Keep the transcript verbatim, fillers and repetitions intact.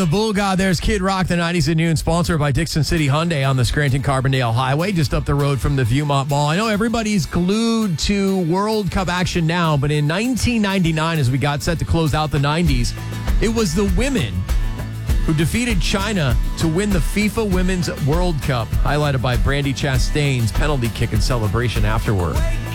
The Bull God, there's Kid Rock, the nineties at noon, sponsored by Dixon City Hyundai on the Scranton-Carbondale Highway, just up the road from the Viewmont Mall. I know everybody's glued to World Cup action now, but in nineteen ninety-nine, as we got set to close out the nineties, it was the women who defeated China to win the FIFA Women's World Cup, highlighted by Brandi Chastain's penalty kick and celebration afterward.